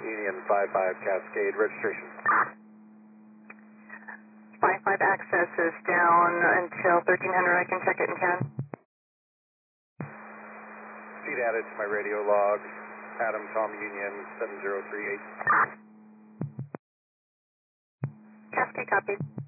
Union 55 Cascade, registration. 55 access is down until 1300. I can check it in 10. Feed added to my radio log. Adam Tom Union 7038. Cascade copied.